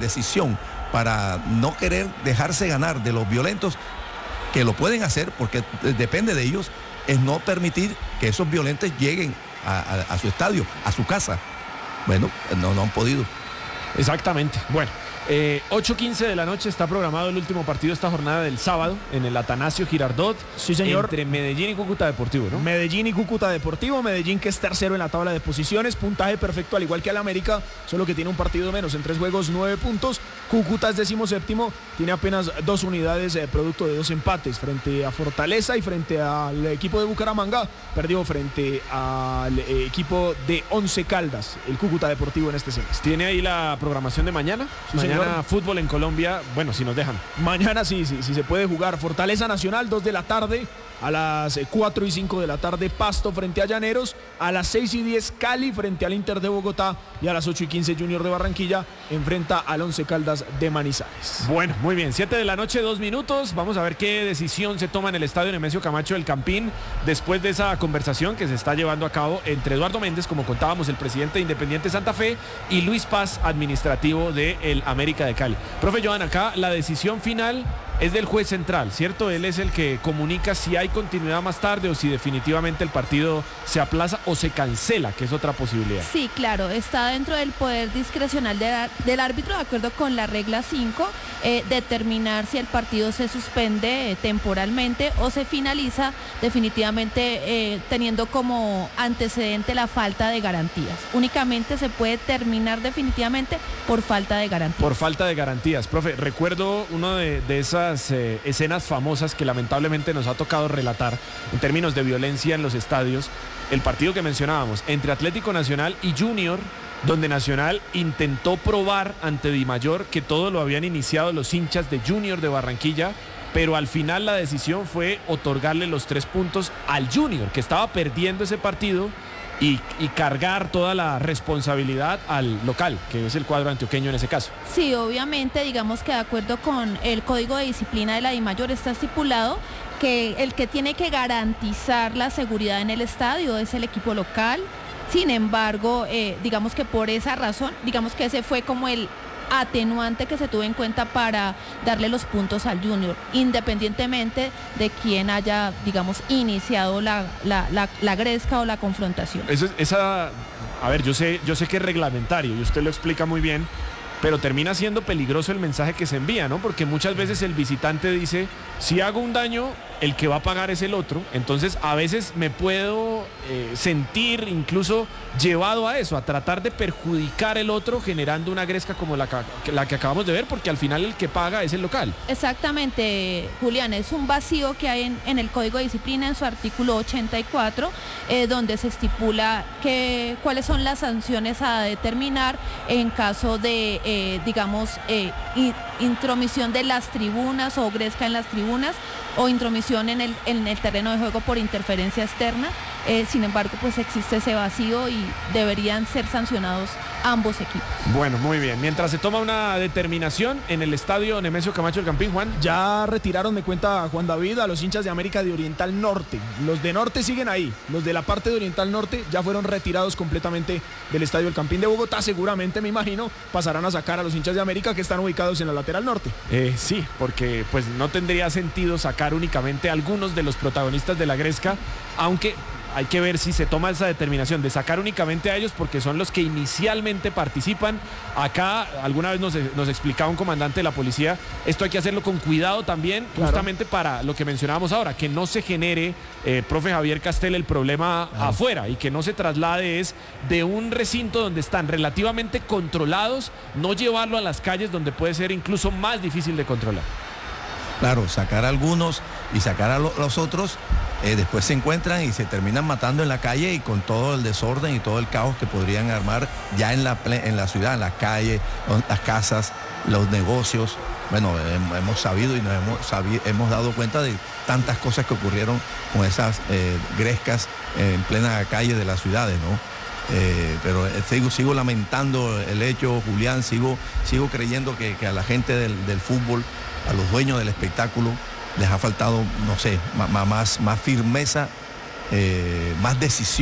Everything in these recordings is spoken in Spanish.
decisión para no querer dejarse ganar de los violentos, que lo pueden hacer porque depende de ellos, es no permitir que esos violentos lleguen a su estadio, a su casa. Bueno, no han podido. Exactamente. Bueno, 8:15 de la noche está programado el último partido esta jornada del sábado en el Atanasio Girardot. Sí, señor. Entre Medellín y Cúcuta Deportivo, ¿no? Medellín y Cúcuta Deportivo. Medellín, que es tercero en la tabla de posiciones, puntaje perfecto al igual que al América, solo que tiene un partido menos, en 3 juegos 9 puntos. Cúcuta es 17º, tiene apenas 2 unidades, producto de 2 empates frente a Fortaleza y frente al equipo de Bucaramanga. Perdió frente al equipo de Once Caldas, el Cúcuta Deportivo en este semestre. ¿Tiene ahí la programación de mañana? Sí, mañana señor. fútbol en Colombia, bueno, si nos dejan. Mañana sí se puede jugar. Fortaleza Nacional, 2 de la tarde. A las 4 y 5 de la tarde, Pasto frente a Llaneros. A las 6 y 10, Cali frente al Inter de Bogotá. Y a las 8 y 15, Junior de Barranquilla enfrenta al Once Caldas de Manizales. Bueno, muy bien. 7 de la noche, 2 minutos. Vamos a ver qué decisión se toma en el estadio Nemesio Camacho del Campín después de esa conversación que se está llevando a cabo entre Eduardo Méndez, como contábamos, el presidente de Independiente Santa Fe, y Luis Paz, administrativo del América de Cali. Profe Johan, acá la decisión final es del juez central, ¿cierto? Él es el que comunica si hay continuidad más tarde o si definitivamente el partido se aplaza o se cancela, que es otra posibilidad. Sí, claro, está dentro del poder discrecional del árbitro, de acuerdo con la regla 5, determinar si el partido se suspende temporalmente o se finaliza definitivamente, teniendo como antecedente la falta de garantías. Únicamente se puede terminar definitivamente por falta de garantías. Por falta de garantías. Profe, recuerdo una de esas escenas famosas que lamentablemente nos ha tocado relatar en términos de violencia en los estadios, el partido que mencionábamos entre Atlético Nacional y Junior, donde Nacional intentó probar ante Di Mayor que todo lo habían iniciado los hinchas de Junior de Barranquilla, pero al final la decisión fue otorgarle los 3 puntos al Junior, que estaba perdiendo ese partido, y cargar toda la responsabilidad al local, que es el cuadro antioqueño en ese caso. Sí, obviamente, digamos que de acuerdo con el Código de Disciplina de la DIMAYOR está estipulado que el que tiene que garantizar la seguridad en el estadio es el equipo local. Sin embargo, digamos que por esa razón, digamos que ese fue como el atenuante que se tuvo en cuenta para darle los puntos al Junior, independientemente de quién haya, digamos, iniciado la gresca o la confrontación. A ver, yo sé que es reglamentario y usted lo explica muy bien, pero termina siendo peligroso el mensaje que se envía, ¿no? Porque muchas veces el visitante dice, si hago un daño, el que va a pagar es el otro. Entonces a veces me puedo sentir incluso llevado a eso, a tratar de perjudicar el otro generando una gresca como la que acabamos de ver, porque al final el que paga es el local. Exactamente, Julián, es un vacío que hay en el Código de Disciplina en su artículo 84, donde se estipula cuáles son las sanciones a determinar en caso de, intromisión de las tribunas o gresca en las tribunas o intromisión en el terreno de juego por interferencia externa. Sin embargo, pues existe ese vacío y deberían ser sancionados ambos equipos. Bueno, muy bien. Mientras se toma una determinación en el estadio Nemesio Camacho del Campín, Juan. Ya retiraron, me cuenta Juan David, a los hinchas de América de Oriental Norte. Los de Norte siguen ahí. Los de la parte de Oriental Norte ya fueron retirados completamente del estadio del Campín de Bogotá. Seguramente, me imagino, pasarán a sacar a los hinchas de América que están ubicados en la lateral norte. Sí, porque pues no tendría sentido sacar únicamente a algunos de los protagonistas de la gresca, aunque hay que ver si se toma esa determinación de sacar únicamente a ellos porque son los que inicialmente participan. Acá alguna vez nos explicaba un comandante de la policía, esto hay que hacerlo con cuidado también, claro, justamente para lo que mencionábamos ahora, que no se genere, profe Javier Castel, el problema afuera y que no se traslade de un recinto donde están relativamente controlados, no llevarlo a las calles donde puede ser incluso más difícil de controlar. Claro, sacar a algunos y sacar a los otros, después se encuentran y se terminan matando en la calle y con todo el desorden y todo el caos que podrían armar ya en la ciudad, en la calle, las casas, los negocios. Bueno, hemos sabido y hemos dado cuenta de tantas cosas que ocurrieron con esas grescas en plena calle de las ciudades, ¿no? Pero sigo lamentando el hecho, Julián, sigo creyendo que a la gente del fútbol, a los dueños del espectáculo, les ha faltado, no sé, más firmeza, más decisión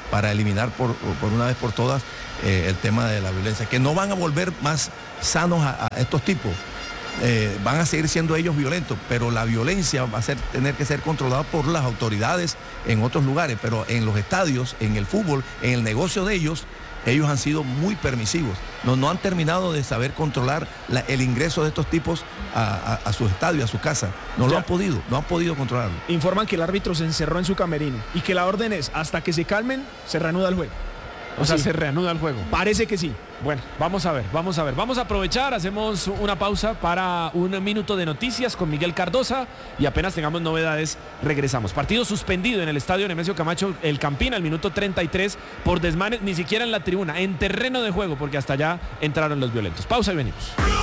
para eliminar por una vez por todas el tema de la violencia, que no van a volver más sanos a estos tipos. Van a seguir siendo ellos violentos, pero la violencia va a tener que ser controlada por las autoridades en otros lugares, pero en los estadios, en el fútbol, en el negocio de ellos han sido muy permisivos. No han terminado de saber controlar el ingreso de estos tipos a sus estadios, a su casa. No han podido controlarlo. Informan que el árbitro se encerró en su camerino y que la orden es, hasta que se calmen, se reanuda el juego. O sea, se reanuda el juego. Parece que sí. Bueno, vamos a ver. Vamos a aprovechar, hacemos una pausa para un minuto de noticias con Miguel Cardosa y apenas tengamos novedades, regresamos. Partido suspendido en el estadio Nemesio Camacho, el Campín, al minuto 33, por desmanes, ni siquiera en la tribuna, en terreno de juego, porque hasta allá entraron los violentos. Pausa y venimos.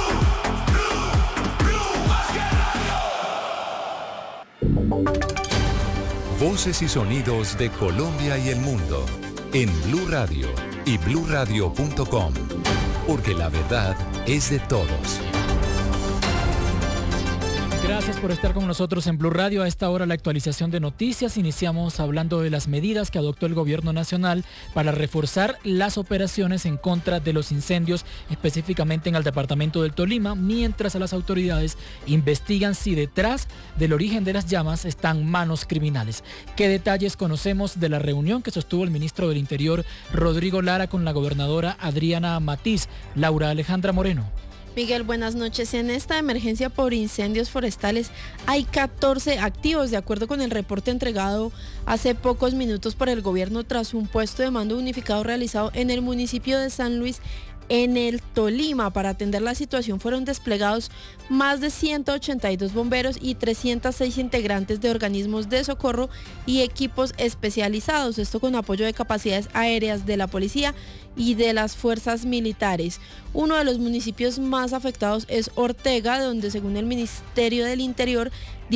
Voces y sonidos de Colombia y el mundo en Blue Radio y bluradio.com, porque la verdad es de todos. Gracias por estar con nosotros en Blue Radio. A esta hora la actualización de noticias. Iniciamos hablando de las medidas que adoptó el gobierno nacional para reforzar las operaciones en contra de los incendios, específicamente en el departamento del Tolima, mientras las autoridades investigan si detrás del origen de las llamas están manos criminales. ¿Qué detalles conocemos de la reunión que sostuvo el ministro del Interior, Rodrigo Lara, con la gobernadora Adriana Matiz? Laura Alejandra Moreno. Miguel, buenas noches. En esta emergencia por incendios forestales hay 14 activos, de acuerdo con el reporte entregado hace pocos minutos por el gobierno tras un puesto de mando unificado realizado en el municipio de San Luis, en el Tolima. Para atender la situación fueron desplegados más de 182 bomberos y 306 integrantes de organismos de socorro y equipos especializados, esto con apoyo de capacidades aéreas de la policía y de las fuerzas militares. Uno de los municipios más afectados es Ortega, donde según el Ministerio del Interior,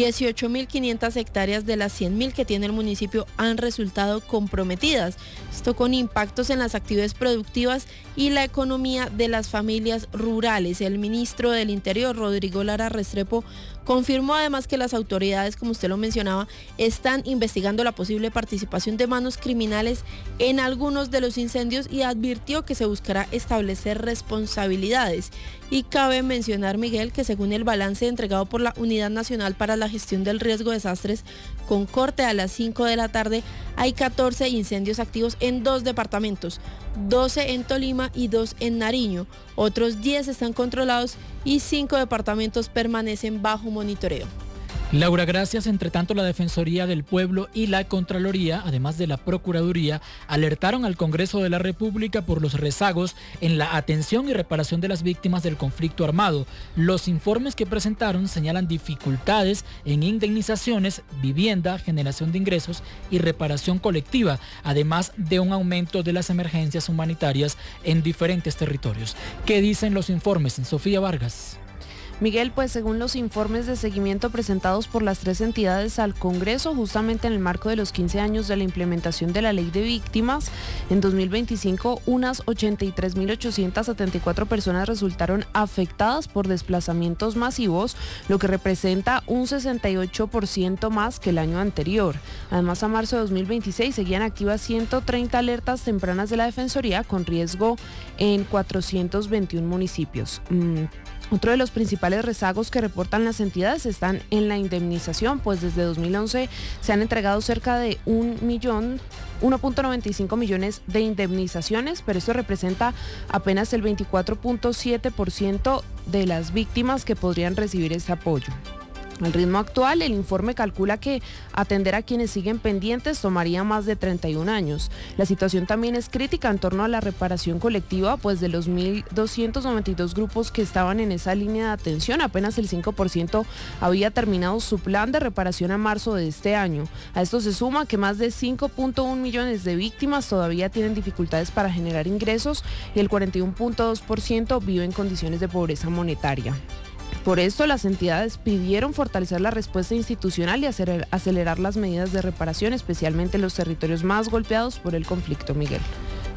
18.500 hectáreas de las 100.000 que tiene el municipio han resultado comprometidas. Esto con impactos en las actividades productivas y la economía de las familias rurales. El ministro del Interior, Rodrigo Lara Restrepo, confirmó además que las autoridades, como usted lo mencionaba, están investigando la posible participación de manos criminales en algunos de los incendios y advirtió que se buscará establecer responsabilidades. Y cabe mencionar, Miguel, que según el balance entregado por la Unidad Nacional para la Gestión del Riesgo de Desastres, con corte a las 5 de la tarde, hay 14 incendios activos en 2 departamentos, 12 en Tolima y 2 en Nariño. Otros 10 están controlados y 5 departamentos permanecen bajo monitoreo. Laura, gracias. Entre tanto, la Defensoría del Pueblo y la Contraloría, además de la Procuraduría, alertaron al Congreso de la República por los rezagos en la atención y reparación de las víctimas del conflicto armado. Los informes que presentaron señalan dificultades en indemnizaciones, vivienda, generación de ingresos y reparación colectiva, además de un aumento de las emergencias humanitarias en diferentes territorios. ¿Qué dicen los informes? En Sofía Vargas. Miguel, pues según los informes de seguimiento presentados por las 3 entidades al Congreso, justamente en el marco de los 15 años de la implementación de la Ley de Víctimas, en 2025 unas 83.874 personas resultaron afectadas por desplazamientos masivos, lo que representa un 68% más que el año anterior. Además, a marzo de 2026 seguían activas 130 alertas tempranas de la Defensoría con riesgo en 421 municipios. Otro de los principales rezagos que reportan las entidades están en la indemnización, pues desde 2011 se han entregado cerca de 1.95 millones de indemnizaciones, pero esto representa apenas el 24.7% de las víctimas que podrían recibir este apoyo. Al ritmo actual, el informe calcula que atender a quienes siguen pendientes tomaría más de 31 años. La situación también es crítica en torno a la reparación colectiva, pues de los 1.292 grupos que estaban en esa línea de atención, apenas el 5% había terminado su plan de reparación a marzo de este año. A esto se suma que más de 5.1 millones de víctimas todavía tienen dificultades para generar ingresos y el 41.2% vive en condiciones de pobreza monetaria. Por esto, las entidades pidieron fortalecer la respuesta institucional y acelerar las medidas de reparación, especialmente en los territorios más golpeados por el conflicto, Miguel.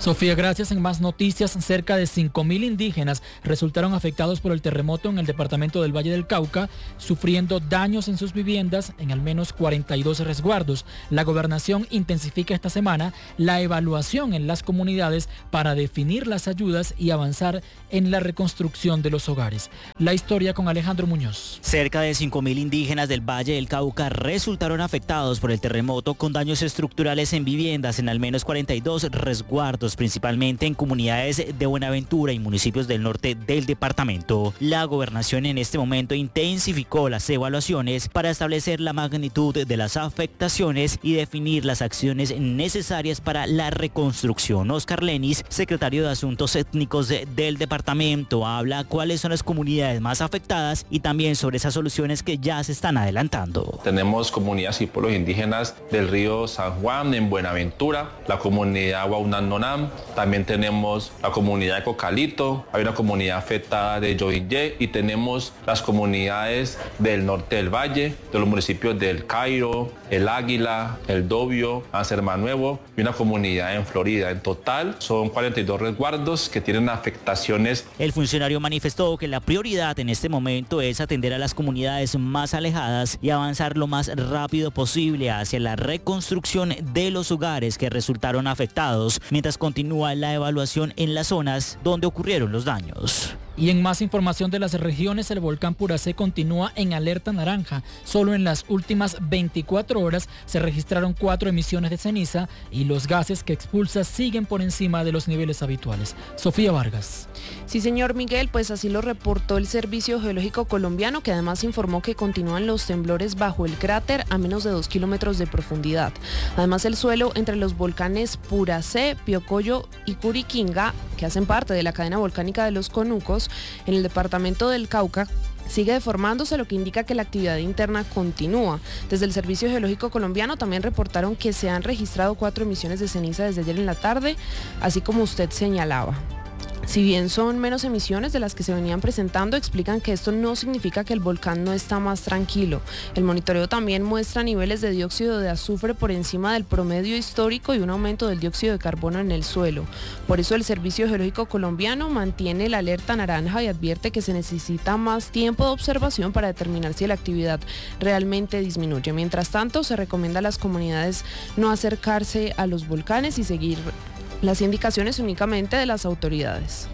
Sofía, gracias. En más noticias, cerca de 5.000 indígenas resultaron afectados por el terremoto en el departamento del Valle del Cauca, sufriendo daños en sus viviendas en al menos 42 resguardos. La gobernación intensifica esta semana la evaluación en las comunidades para definir las ayudas y avanzar en la reconstrucción de los hogares. La historia con Alejandro Muñoz. Cerca de 5.000 indígenas del Valle del Cauca resultaron afectados por el terremoto con daños estructurales en viviendas en al menos 42 resguardos, principalmente en comunidades de Buenaventura y municipios del norte del departamento. La gobernación en este momento intensificó las evaluaciones para establecer la magnitud de las afectaciones y definir las acciones necesarias para la reconstrucción. Oscar Lenis, secretario de Asuntos Étnicos del departamento, habla cuáles son las comunidades más afectadas y también sobre esas soluciones que ya se están adelantando. Tenemos comunidades y pueblos indígenas del río San Juan en Buenaventura, la comunidad Huaunanonam, también tenemos la comunidad de Cocalito, hay una comunidad afectada de Yoyé y tenemos las comunidades del norte del valle, de los municipios del Cairo, el Águila, el Dobio, Ansermanuevo y una comunidad en Florida. En total son 42 resguardos que tienen afectaciones. El funcionario manifestó que la prioridad en este momento es atender a las comunidades más alejadas y avanzar lo más rápido posible hacia la reconstrucción de los hogares que resultaron afectados, mientras continúa la evaluación en las zonas donde ocurrieron los daños. Y en más información de las regiones, el volcán Puracé continúa en alerta naranja. Solo en las últimas 24 horas se registraron 4 emisiones de ceniza y los gases que expulsa siguen por encima de los niveles habituales. Sofía Vargas. Sí, señor Miguel, pues así lo reportó el Servicio Geológico Colombiano, que además informó que continúan los temblores bajo el cráter a menos de 2 kilómetros de profundidad. Además, el suelo entre los volcanes Puracé, Piocoyo y Curiquinga, que hacen parte de la cadena volcánica de los Conucos, en el departamento del Cauca, sigue deformándose, lo que indica que la actividad interna continúa. Desde el Servicio Geológico Colombiano también reportaron que se han registrado 4 emisiones de ceniza desde ayer en la tarde, así como usted señalaba. Si bien son menos emisiones de las que se venían presentando, explican que esto no significa que el volcán no está más tranquilo. El monitoreo también muestra niveles de dióxido de azufre por encima del promedio histórico y un aumento del dióxido de carbono en el suelo. Por eso el Servicio Geológico Colombiano mantiene la alerta naranja y advierte que se necesita más tiempo de observación para determinar si la actividad realmente disminuye. Mientras tanto, se recomienda a las comunidades no acercarse a los volcanes y seguir las indicaciones únicamente de las autoridades.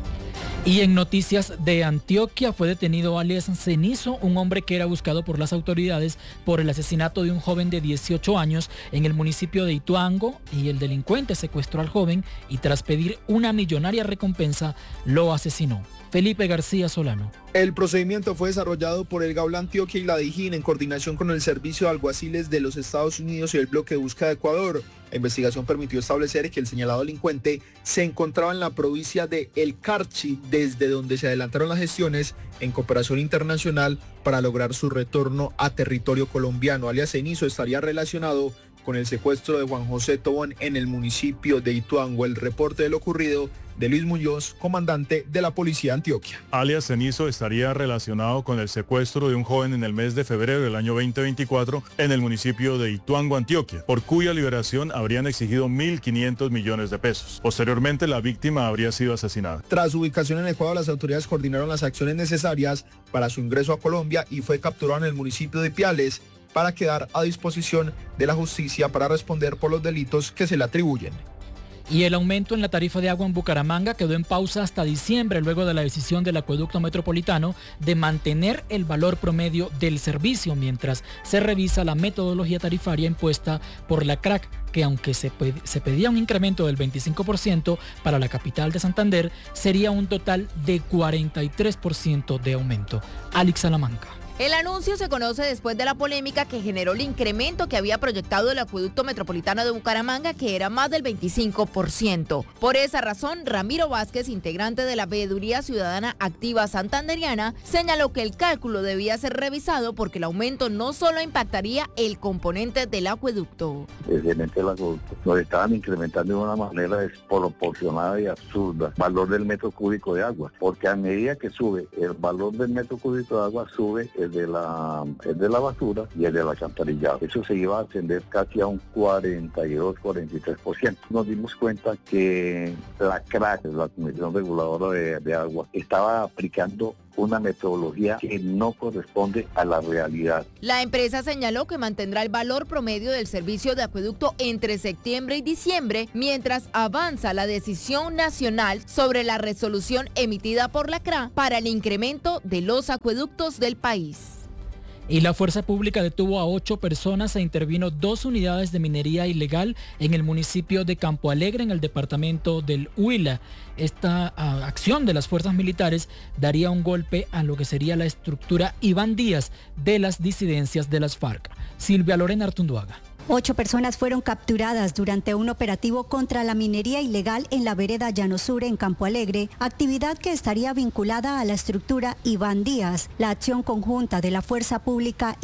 Y en noticias de Antioquia, fue detenido alias Cenizo, un hombre que era buscado por las autoridades por el asesinato de un joven de 18 años en el municipio de Ituango, y el delincuente secuestró al joven y tras pedir una millonaria recompensa lo asesinó. Felipe García Solano. El procedimiento fue desarrollado por el GAUL Antioquia y la DIJÍN en coordinación con el Servicio de Alguaciles de los Estados Unidos y el Bloque de Búsqueda de Ecuador. La investigación permitió establecer que el señalado delincuente se encontraba en la provincia de El Carchi, desde donde se adelantaron las gestiones en cooperación internacional para lograr su retorno a territorio colombiano. Alias Cenizo estaría relacionado con el secuestro de Juan José Tobón en el municipio de Ituango. El reporte de lo ocurrido de Luis Muñoz, comandante de la Policía de Antioquia. Alias Cenizo estaría relacionado con el secuestro de un joven en el mes de febrero del año 2024 en el municipio de Ituango, Antioquia, por cuya liberación habrían exigido 1.500 millones de pesos. Posteriormente, la víctima habría sido asesinada. Tras su ubicación en Ecuador, las autoridades coordinaron las acciones necesarias para su ingreso a Colombia y fue capturado en el municipio de Piales para quedar a disposición de la justicia para responder por los delitos que se le atribuyen. Y el aumento en la tarifa de agua en Bucaramanga quedó en pausa hasta diciembre, luego de la decisión del Acueducto Metropolitano de mantener el valor promedio del servicio, mientras se revisa la metodología tarifaria impuesta por la CRAC, que aunque se pedía un incremento del 25% para la capital de Santander, sería un total de 43% de aumento. Alex Salamanca. El anuncio se conoce después de la polémica que generó el incremento que había proyectado el Acueducto Metropolitano de Bucaramanga, que era más del 25%. Por esa razón, Ramiro Vázquez, integrante de la Veeduría Ciudadana Activa Santanderiana, señaló que el cálculo debía ser revisado porque el aumento no solo impactaría el componente del acueducto. Evidentemente el acueducto nos estaban incrementando de una manera desproporcionada y absurda el valor del metro cúbico de agua, porque a medida que sube el valor del metro cúbico de agua, sube el el de la basura y el de la alcantarillado. Eso se iba a ascender casi a un 42-43%. Nos dimos cuenta que la CRAC, la Comisión Reguladora de Agua, estaba aplicando una metodología que no corresponde a la realidad. La empresa señaló que mantendrá el valor promedio del servicio de acueducto entre septiembre y diciembre, mientras avanza la decisión nacional sobre la resolución emitida por la CRA para el incremento de los acueductos del país. Y la fuerza pública detuvo a 8 personas e intervino 2 unidades de minería ilegal en el municipio de Campo Alegre, en el departamento del Huila. Esta acción de las fuerzas militares daría un golpe a lo que sería la estructura Iván Díaz de las disidencias de las FARC. Silvia Lorena Artunduaga. 8 personas fueron capturadas durante un operativo contra la minería ilegal en la vereda Llano Sur en Campo Alegre, actividad que estaría vinculada a la estructura Iván Díaz. La acción conjunta de la Fuerza Pública